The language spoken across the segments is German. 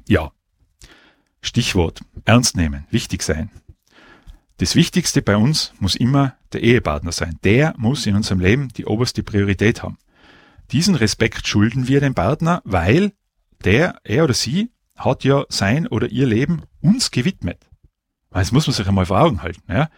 Ja, Stichwort, ernst nehmen, wichtig sein. Das Wichtigste bei uns muss immer der Ehepartner sein. Der muss in unserem Leben die oberste Priorität haben. Diesen Respekt schulden wir dem Partner, weil er oder sie hat ja sein oder ihr Leben uns gewidmet. Das muss man sich einmal vor Augen halten. Ja?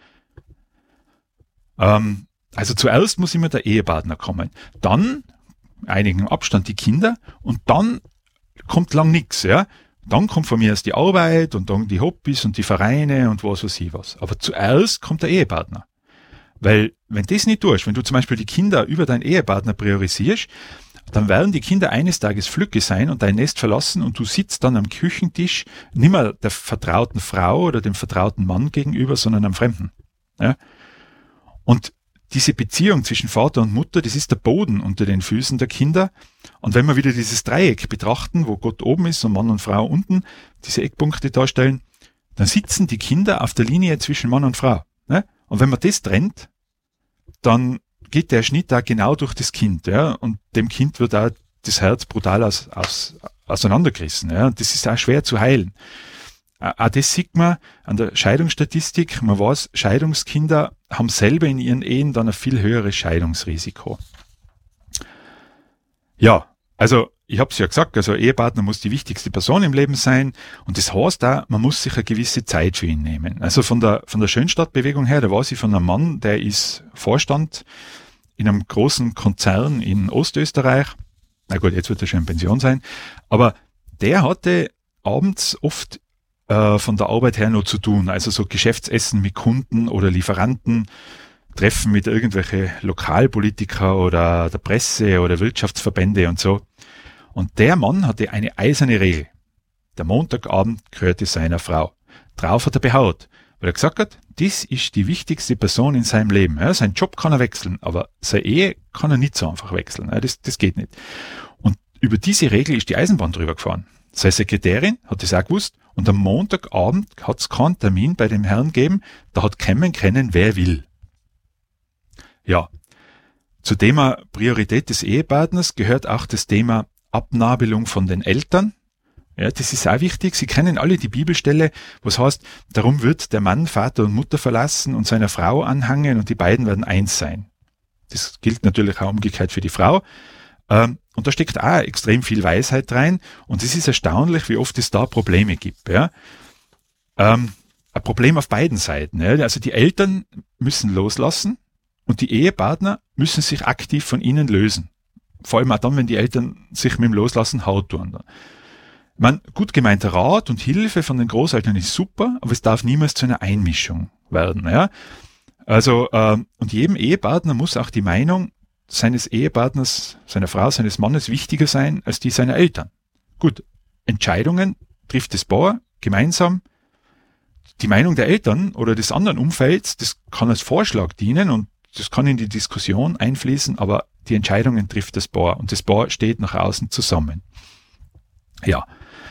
Also zuerst muss immer der Ehepartner kommen. Dann, einigen Abstand, die Kinder und dann kommt lang nichts. Ja? Dann kommt von mir erst die Arbeit und dann die Hobbys und die Vereine und was weiß ich was. Aber zuerst kommt der Ehepartner. Weil, wenn das nicht tust, wenn du zum Beispiel die Kinder über deinen Ehepartner priorisierst, dann werden die Kinder eines Tages Flücke sein und dein Nest verlassen und du sitzt dann am Küchentisch nicht mehr der vertrauten Frau oder dem vertrauten Mann gegenüber, sondern einem Fremden. Ja? Und diese Beziehung zwischen Vater und Mutter, das ist der Boden unter den Füßen der Kinder. Und wenn wir wieder dieses Dreieck betrachten, wo Gott oben ist und Mann und Frau unten, diese Eckpunkte darstellen, dann sitzen die Kinder auf der Linie zwischen Mann und Frau. Ne? Und wenn man das trennt, dann geht der Schnitt da genau durch das Kind. Ja? Und dem Kind wird auch das Herz brutal auseinandergerissen. Ja? Und das ist auch schwer zu heilen. Auch das sieht man an der Scheidungsstatistik. Man weiß, Scheidungskinder haben selber in ihren Ehen dann ein viel höheres Scheidungsrisiko. Ja, also ich habe es ja gesagt, also Ehepartner muss die wichtigste Person im Leben sein und das heißt auch, man muss sich eine gewisse Zeit für ihn nehmen. Also von der Schönstattbewegung her, da weiß ich von einem Mann, der ist Vorstand in einem großen Konzern in Ostösterreich. Na gut, jetzt wird er schon in Pension sein, aber der hatte abends oft von der Arbeit her noch zu tun, also so Geschäftsessen mit Kunden oder Lieferanten, Treffen mit irgendwelche Lokalpolitiker oder der Presse oder Wirtschaftsverbände und so. Und der Mann hatte eine eiserne Regel. Der Montagabend gehörte seiner Frau. Drauf hat er beharrt, weil er gesagt hat, das ist die wichtigste Person in seinem Leben. Ja, seinen Job kann er wechseln, aber seine Ehe kann er nicht so einfach wechseln. Ja, das geht nicht. Und über diese Regel ist die Eisenbahn drüber gefahren. Seine Sekretärin hat das auch gewusst und am Montagabend hat es keinen Termin bei dem Herrn gegeben, da hat kommen können, wer will. Ja, zu Thema Priorität des Ehepartners gehört auch das Thema Abnabelung von den Eltern. Ja, das ist auch wichtig. Sie kennen alle die Bibelstelle, was heißt, darum wird der Mann Vater und Mutter verlassen und seiner Frau anhangen und die beiden werden eins sein. Das gilt natürlich auch umgekehrt für die Frau. Und da steckt auch extrem viel Weisheit rein und es ist erstaunlich, wie oft es da Probleme gibt. Ja. Ein Problem auf beiden Seiten. Ja. Also die Eltern müssen loslassen und die Ehepartner müssen sich aktiv von ihnen lösen. Vor allem auch dann, wenn die Eltern sich mit dem Loslassen hart tun. Ich meine, gut gemeinter Rat und Hilfe von den Großeltern ist super, aber es darf niemals zu einer Einmischung werden. Ja. Also, und jedem Ehepartner muss auch die Meinung seines Ehepartners, seiner Frau, seines Mannes wichtiger sein als die seiner Eltern. Gut, Entscheidungen trifft das Paar gemeinsam. Die Meinung der Eltern oder des anderen Umfelds, das kann als Vorschlag dienen und das kann in die Diskussion einfließen, aber die Entscheidungen trifft das Paar und das Paar steht nach außen zusammen. Ja,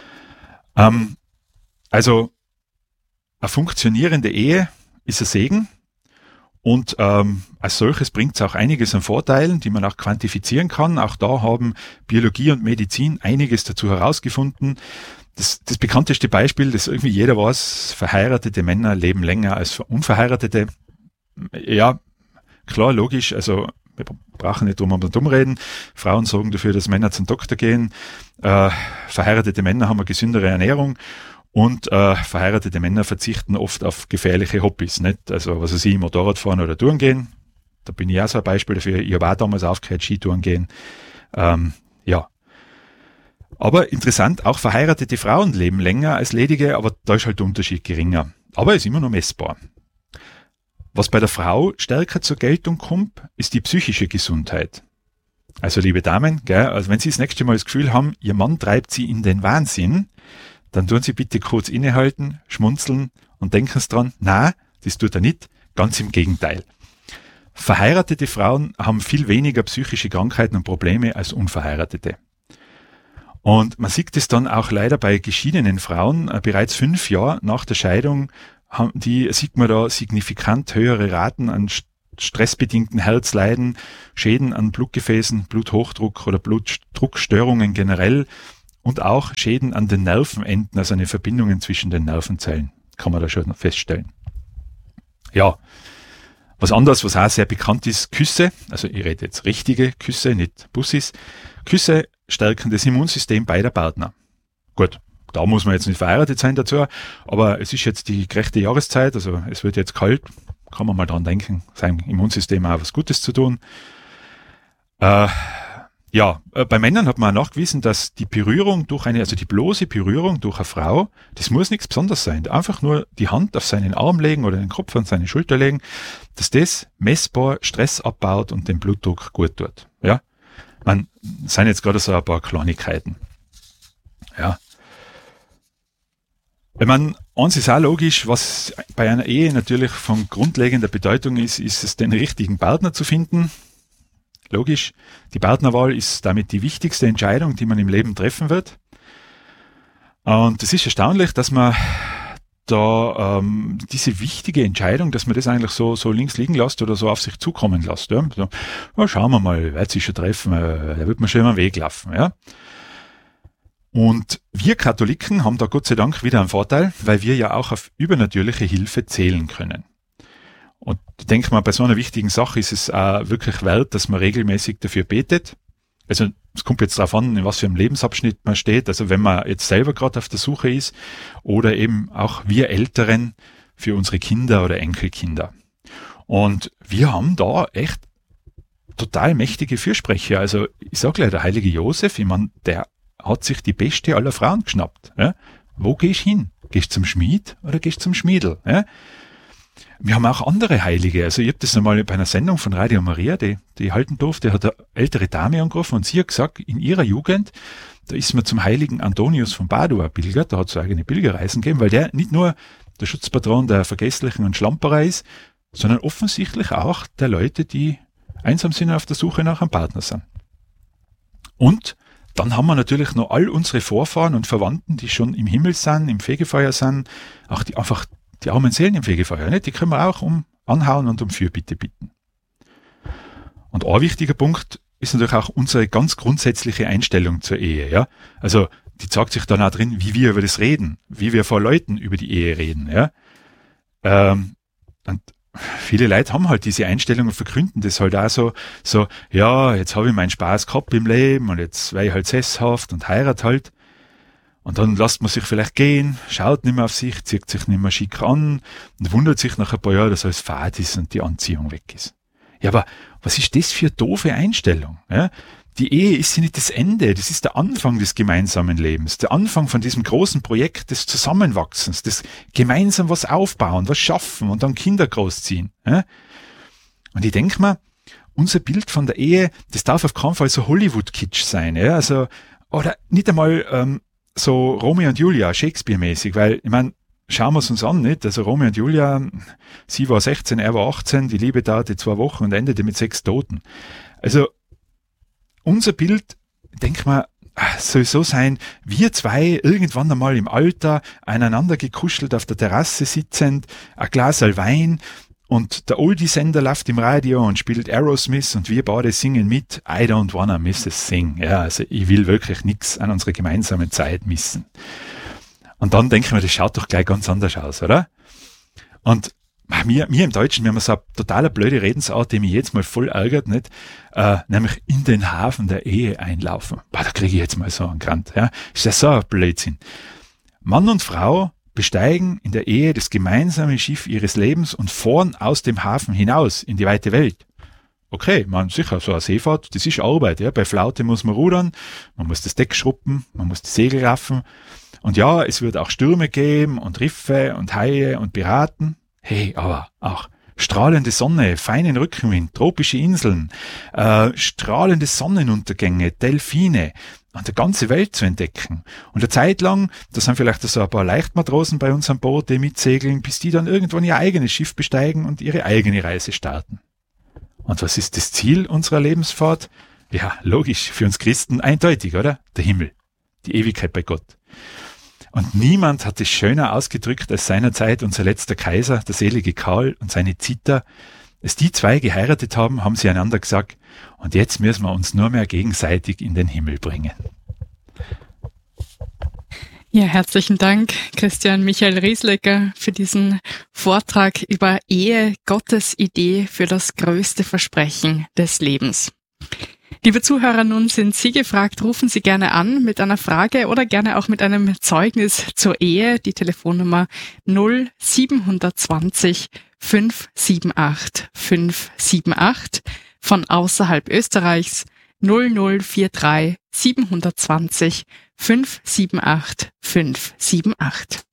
also eine funktionierende Ehe ist ein Segen. Und als solches bringt es auch einiges an Vorteilen, die man auch quantifizieren kann. Auch da haben Biologie und Medizin einiges dazu herausgefunden. Das bekannteste Beispiel, das irgendwie jeder weiß, verheiratete Männer leben länger als unverheiratete. Ja, klar, logisch, also wir brauchen nicht drum und dumm reden. Frauen sorgen dafür, dass Männer zum Doktor gehen. Verheiratete Männer haben eine gesündere Ernährung. Und verheiratete Männer verzichten oft auf gefährliche Hobbys, nicht? Also was weiß ich, Motorradfahren oder Touren gehen. Da bin ich auch so ein Beispiel dafür. Ich habe auch damals aufgehört, Skitouren gehen. Ja. Aber interessant, auch verheiratete Frauen leben länger als ledige, aber da ist halt der Unterschied geringer. Aber ist immer noch messbar. Was bei der Frau stärker zur Geltung kommt, ist die psychische Gesundheit. Also liebe Damen, gell, also wenn Sie das nächste Mal das Gefühl haben, Ihr Mann treibt Sie in den Wahnsinn, dann tun Sie bitte kurz innehalten, schmunzeln und denken Sie dran, na, das tut er nicht, ganz im Gegenteil. Verheiratete Frauen haben viel weniger psychische Krankheiten und Probleme als unverheiratete. Und man sieht es dann auch leider bei geschiedenen Frauen, bereits 5 Jahre nach der Scheidung sieht man da signifikant höhere Raten an stressbedingten Herzleiden, Schäden an Blutgefäßen, Bluthochdruck oder Blutdruckstörungen generell. und auch Schäden an den Nervenenden, also an den Verbindungen zwischen den Nervenzellen, kann man da schon feststellen. Ja, was anderes, was auch sehr bekannt ist, Küsse, also ich rede jetzt richtige Küsse, nicht Bussis. Küsse stärken das Immunsystem beider Partner. Gut, da muss man jetzt nicht verheiratet sein dazu, aber es ist jetzt die gerechte Jahreszeit, also es wird jetzt kalt, kann man mal dran denken, seinem Immunsystem auch was Gutes zu tun. Bei Männern hat man auch nachgewiesen, dass die Berührung also die bloße Berührung durch eine Frau, das muss nichts Besonderes sein. Einfach nur die Hand auf seinen Arm legen oder den Kopf an seine Schulter legen, dass das messbar Stress abbaut und den Blutdruck gut tut. Ja, das sind jetzt gerade so ein paar Kleinigkeiten. Ja. Eins ist auch logisch, was bei einer Ehe natürlich von grundlegender Bedeutung ist es, den richtigen Partner zu finden. Logisch, die Partnerwahl ist damit die wichtigste Entscheidung, die man im Leben treffen wird. Und es ist erstaunlich, dass man da diese wichtige Entscheidung, dass man das eigentlich so links liegen lässt oder so auf sich zukommen lässt. Ja? So, schauen wir mal, wird sich schon treffen, da wird man schon immer Weg laufen. Ja? Und wir Katholiken haben da Gott sei Dank wieder einen Vorteil, weil wir ja auch auf übernatürliche Hilfe zählen können. Und ich denke mal, bei so einer wichtigen Sache ist es auch wirklich wert, dass man regelmäßig dafür betet. Also es kommt jetzt darauf an, in was für einem Lebensabschnitt man steht. Also wenn man jetzt selber gerade auf der Suche ist oder eben auch wir Älteren für unsere Kinder oder Enkelkinder. Und wir haben da echt total mächtige Fürsprecher. Also ich sage gleich, der heilige Josef, der hat sich die beste aller Frauen geschnappt. Ja? Wo gehst du hin? Gehst du zum Schmied oder gehst du zum Schmiedel? Ja? Wir haben auch andere Heilige. Also ich habe das einmal bei einer Sendung von Radio Maria, die halten durfte, hat eine ältere Dame angerufen und sie hat gesagt, in ihrer Jugend, da ist man zum heiligen Antonius von Padua pilgert, da hat es so eigene Pilgerreisen gegeben, weil der nicht nur der Schutzpatron der Vergesslichen und Schlamperer ist, sondern offensichtlich auch der Leute, die einsam sind und auf der Suche nach einem Partner sind. Und dann haben wir natürlich noch all unsere Vorfahren und Verwandten, die schon im Himmel sind, im Fegefeuer sind, auch die armen Seelen im Fegefeuer, nicht? Die können wir auch anhauen und um Fürbitte bitten. Und ein wichtiger Punkt ist natürlich auch unsere ganz grundsätzliche Einstellung zur Ehe. Ja? Also die zeigt sich dann auch drin, wie wir über das reden, wie wir vor Leuten über die Ehe reden. Ja? Und viele Leute haben halt diese Einstellung und vergründen das halt auch so, ja, jetzt habe ich meinen Spaß gehabt im Leben und jetzt wäre ich halt sesshaft und heirate halt. Und dann lässt man sich vielleicht gehen, schaut nicht mehr auf sich, zieht sich nicht mehr schick an und wundert sich nach ein paar Jahren, dass alles fad ist und die Anziehung weg ist. Ja, aber was ist das für eine doofe Einstellung? Ja? Die Ehe ist ja nicht das Ende, das ist der Anfang des gemeinsamen Lebens, der Anfang von diesem großen Projekt des Zusammenwachsens, des gemeinsam was aufbauen, was schaffen und dann Kinder großziehen. Ja? Und ich denke mir, unser Bild von der Ehe, das darf auf keinen Fall so Hollywood-Kitsch sein. Ja? Also, oder nicht einmal so Romeo und Julia, Shakespeare-mäßig, weil, ich meine, schauen wir es uns an, nicht? Also Romeo und Julia, sie war 16, er war 18, die Liebe dauerte 2 Wochen und endete mit 6 Toten. Also, unser Bild, denk mal, soll so sein, wir zwei irgendwann einmal im Alter, aneinander gekuschelt auf der Terrasse sitzend, ein Glas Wein und der Oldie-Sender läuft im Radio und spielt Aerosmith und wir beide singen mit I don't wanna miss a thing. Ja, also ich will wirklich nichts an unserer gemeinsamen Zeit missen. Und dann denke ich mir, das schaut doch gleich ganz anders aus, oder? Und mir im Deutschen, wir haben so eine total blöde Redensart, die mich jetzt mal voll ärgert, nicht? Nämlich in den Hafen der Ehe einlaufen. Da kriege ich jetzt mal so einen Grant. Ja? Ist das so ein Blödsinn? Mann und Frau besteigen in der Ehe das gemeinsame Schiff ihres Lebens und fahren aus dem Hafen hinaus in die weite Welt. Okay, man sicher, so eine Seefahrt, das ist Arbeit. Ja? Bei Flaute muss man rudern, man muss das Deck schruppen, man muss die Segel raffen. Und ja, es wird auch Stürme geben und Riffe und Haie und Piraten. Hey, aber auch strahlende Sonne, feinen Rückenwind, tropische Inseln, strahlende Sonnenuntergänge, Delfine und die ganze Welt zu entdecken. Und eine Zeit lang, da sind vielleicht so ein paar Leichtmatrosen bei uns am Boot, die mitsegeln, bis die dann irgendwann ihr eigenes Schiff besteigen und ihre eigene Reise starten. Und was ist das Ziel unserer Lebensfahrt? Ja, logisch, für uns Christen eindeutig, oder? Der Himmel, die Ewigkeit bei Gott. Und niemand hat es schöner ausgedrückt als seinerzeit unser letzter Kaiser, der selige Karl und seine Zita. Als die zwei geheiratet haben, haben sie einander gesagt, und jetzt müssen wir uns nur mehr gegenseitig in den Himmel bringen. Ja, herzlichen Dank, Christian Michael Rieslecker, für diesen Vortrag über Ehe, Gottes Idee für das größte Versprechen des Lebens. Liebe Zuhörer, nun sind Sie gefragt, rufen Sie gerne an mit einer Frage oder gerne auch mit einem Zeugnis zur Ehe. Die Telefonnummer 0720 578 578, von außerhalb Österreichs 0043 720 578 578.